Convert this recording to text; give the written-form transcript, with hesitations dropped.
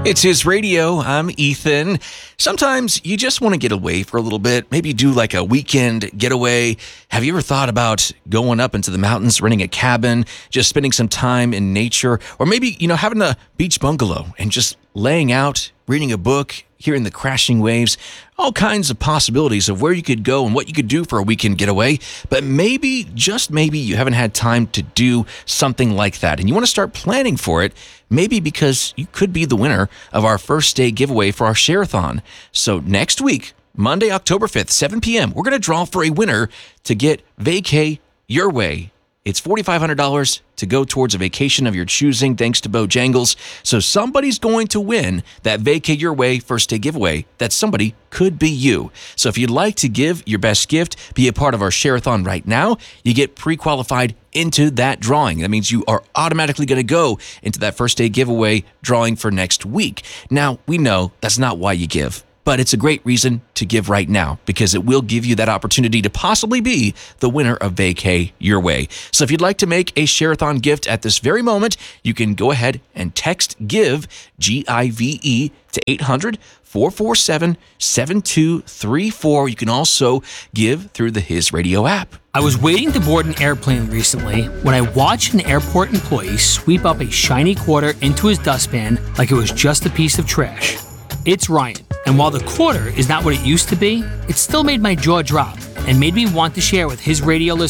It's His Radio. I'm Ethan. Sometimes you just want to get away for a little bit, maybe do like a weekend getaway. Have you ever thought about going up into the mountains, renting a cabin, just spending some time in nature, or maybe, having a beach bungalow and just laying out, reading a book, hearing the crashing waves, all kinds of possibilities of where you could go and what you could do for a weekend getaway. But maybe, just maybe, you haven't had time to do something like that and you want to start planning for it, maybe because you could be the winner of our first day giveaway for our Share-a-thon. So next week, Monday, October 5th, 7 p.m., we're going to draw for a winner to get Vacay Your Way. It's $4,500 to go towards a vacation of your choosing, thanks to Bojangles. So somebody's going to win that Vacay Your Way first day giveaway. That somebody could be you. So if you'd like to give your best gift, be a part of our Share-a-thon right now, you get pre-qualified into that drawing. That means you are automatically going to go into that first day giveaway drawing for next week. Now, we know that's not why you give, but it's a great reason to give right now because it will give you that opportunity to possibly be the winner of Vacay Your Way. So if you'd like to make a Share-a-thon gift at this very moment, you can go ahead and text GIVE, G-I-V-E, to 800-447-7234. You can also give through the His Radio app. I was waiting to board an airplane recently when I watched an airport employee sweep up a shiny quarter into his dustpan like it was just a piece of trash. It's Ryan, and while the quarter is not what it used to be, it still made my jaw drop and made me want to share with His Radio listeners